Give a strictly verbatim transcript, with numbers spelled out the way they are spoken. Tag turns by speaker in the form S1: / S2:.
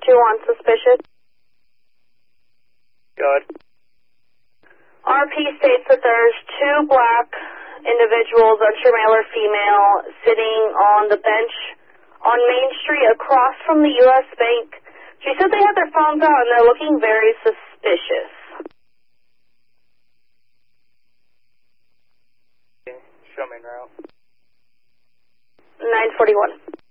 S1: two on suspicious.
S2: Good.
S1: R P states that there's two black individuals, unsure male or female, sitting on the bench on Main Street across from the U S Bank. She said they had their phones out and they're looking very suspicious.
S2: Show me en route.
S1: nine forty-one.